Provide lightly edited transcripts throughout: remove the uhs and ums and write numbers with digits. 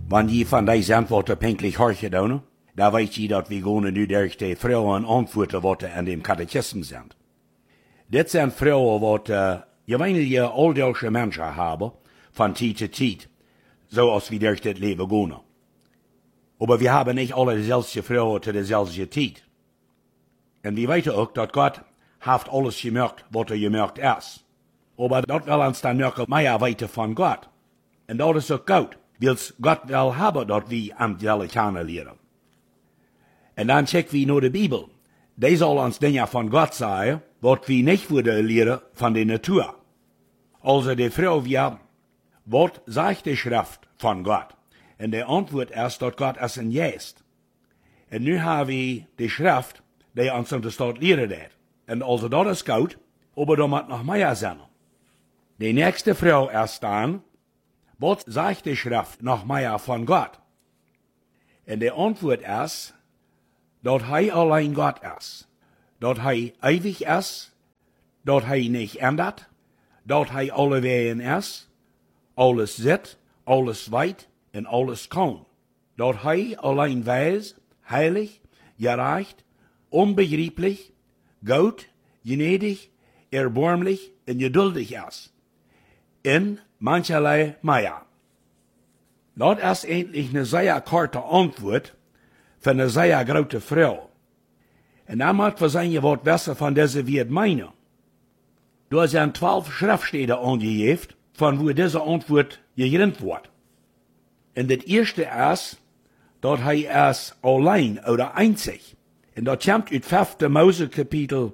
Wann je van deze antwoorden pinklich horchen doen, da weet je dat we gewoon nu durch die Frauen antwoorden wat an dem Katechismus sind. Dit zijn vrouwen wat gewöhnliche alldeutsche Menschen haben, von Zeit zu Zeit, so als wir durch das Leben gehen. Aber wir haben nicht alle dieselbe Frauen zu derselben Zeit. Und wir weten auch, dass Gott hat alles gemacht, was gemacht ist. Aber das will uns dann noch mehr weten von Gott. Und das ist auch gut, weil Gott will haben, dass wir am Jelle kennenlernen. Und dann checken wir nur die Bibel. Die soll uns Dinge von Gott sagen, was wir nicht würden lernen von der Natur. Also die Frau wir, was sagt die Schrift von Gott? Und die Antwort ist, dass Gott es in jest. Und nu haben wir die Schrift, die uns in der Stadt lehren hat. Und also das ist gut, aber da muss noch mehr sein. Die nächste Frau ist dann, was sagt die Schrift noch mehr von Gott? Und die Antwort ist, dass er allein Gott ist. Dass er ewig ist, dass er nicht ändert, dass er alle Wehen ist, alles sieht, alles weit und alles kann. Dass er allein weiß, heilig, gerecht, unbegreiflich, gut, gnädig, erbarmlich und geduldig ist. In mancherlei mehr. Das ist endlich eine sehr kurze Antwort für eine sehr große Frau. Und dann muss wir sein, was besser von dieser wird meinen. Da sind 12 Schriftstellen angegeben, von wo diese Antwort gegrinnt wird. Und das erste ist, dass er ist allein oder einzig. Und das kommt aus 5. Mose Kapitel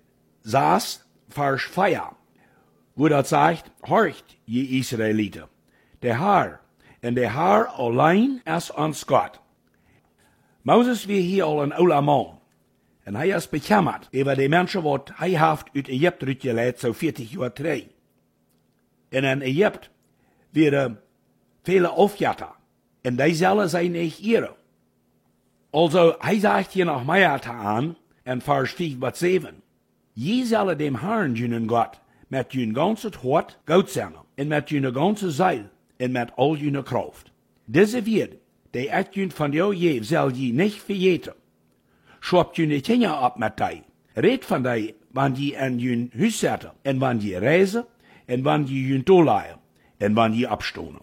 6, Vers 4, wo das sagt, horcht, je Israeliten, der Herr, und der Herr allein ist uns Gott. Moses wie hier al een oude man. En hij is bekemmerd über die Menschen, wat hij heeft uit Egypte uitgeleid, zo 40 jaar terug. En in Egypte werden viele Aufjatter. En die zullen zijn nicht ihre. Also, hij zegt hier noch mehr an, in Vers 5 bis 7. Je zullen dem Herrn, jenen Gott, met jun ganzes Hort gut zijn, en met june ganze Seil, en met al june Kraft. Diese wird, die etjun van jou geef, zal je nicht vergeten. Schwapt june Kinder ab met die. Red van die, wann je in jun huis zetten, en wann je reizen, en wann je jun toelaien, en wann je abstonen.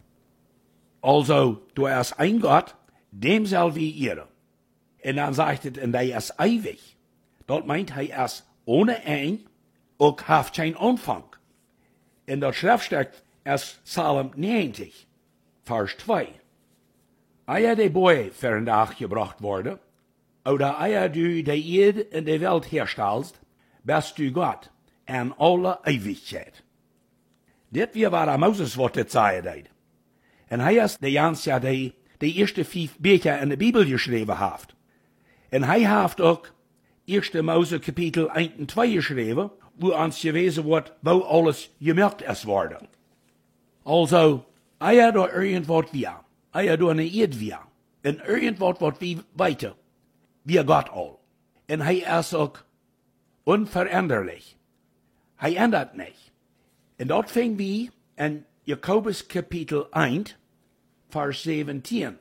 Also, du hast ein Gott, dem soll wir ehren. Und dann sagt es, und der ist ewig. Dort meint er ist ohne Ende, und hat keinen Anfang. In der Schriftstück ist Psalm 90, Vers 2. Eier die Boy für ein Tag gebracht wurde, oder eier du die Erde in der Welt herstellst, bist du Gott an alle Ewigkeit. Dit war Moses, was das sagen. Und er ist der Jans ja die erste 5 Bücher in der Bibel geschrieben hat. Und er hat auch 1. Mose Kapitel 1 und 2 geschrieben, wo uns gewesen wird, wo alles gemerkt ist worden. Also, eier da irgendwas wir, eier da eine Erde wir, und irgendwas was wir weiter, wir Gott all. Und er ist auch unveränderlich. Er ändert nicht. Und dort fing wir in Jakobus Kapitel 1, Vers 17.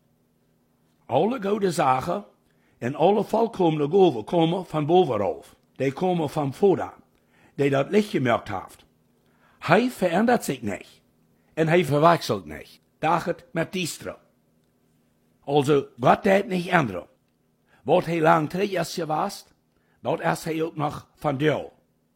Alle gute Sachen und alle vollkommene Gaven kommen von bovenauf. Die kommen vom Vater, der das Licht gemerkt hat. Er verändert sich nicht. Und er verwechselt nicht. Dachet mit diestre. Also, Gott wird nicht ändern. Was er lang terug ist gewesen, das ist er auch noch von dir.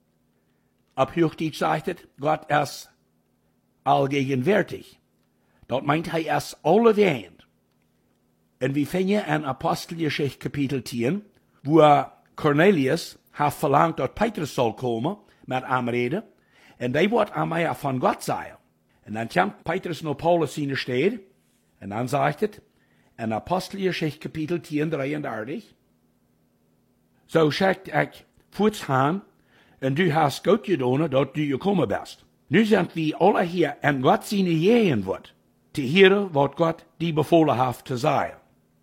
Ab Hochdeutsch sagt es, Gott ist allgegenwärtig. Das meint er ist allewährend. Und wir finden in Apostelgeschichte Kapitel 10, wo Cornelius hat verlangt, dass Petrus soll kommen mit Anrede, und die wird einmal von Gott sein. Und dann kommt Petrus nach Paulus in die Stadt, und dann sagt es, in Apostelgeschichte Kapitel 10, 33, so sagt ich, voetsgaan, und du hast gut getan, dass du gekommen bist. Nu sind wir alle hier, und Gott seine Jähen wird, zu hören, was Gott die befohlen hat zu sagen.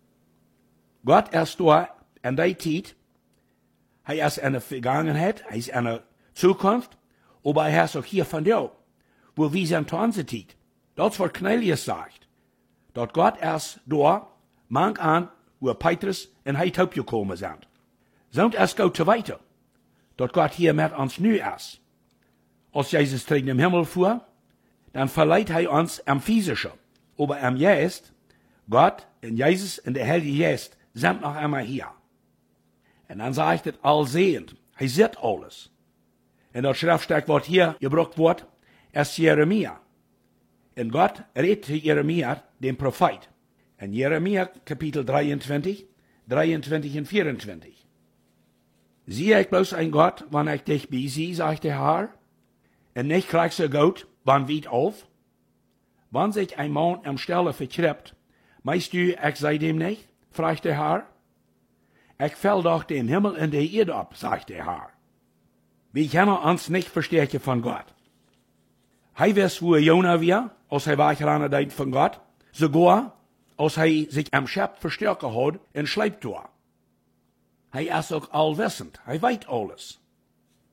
Gott ist da in der Zeit, er ist in der Vergangenheit, er ist in der Zukunft, aber er ist auch hier von dir, wo wir sind zu unserer Zeit. Das, was Cornelius sagt, dat Gott erst door, mank aan, hoe Petrus en hij opgekomen zijn. Zo'n es gaat te weiter, dat Gott hier met ons nu is. Als Jezus tegen dem Himmel fuhr, dann verleiht hij ons am physische. Aber am Geist, Gott und Jesus und der Heilige Geist sind noch einmal hier. Und dann sagt es allsehend, hij sieht alles. Und das Schriftstück, was hier gebraucht wird, ist Jeremia. Und Gott redet zu Jeremia, dem Prophet. In Jeremia Kapitel 23, 23 und 24. Siehe ich bloß ein Gott, wann ich dich besie, sagt der Herr, und nicht kriegst du Gott, wann weit auf? Wann sich ein Mann am Stelle verklebt, meinst du, ich sei dem nicht? Fragt der Herr. Ich fäll doch den Himmel und die Erde ab, sagt der Herr. Wir können uns nicht verstärken von Gott. Hij wist wo Jona war, als hij weggerannt deed von Gott, sogar als hij sich am Schöpf verstärken hat in Schleiptor. Hij ist auch allwissend, hij weet alles.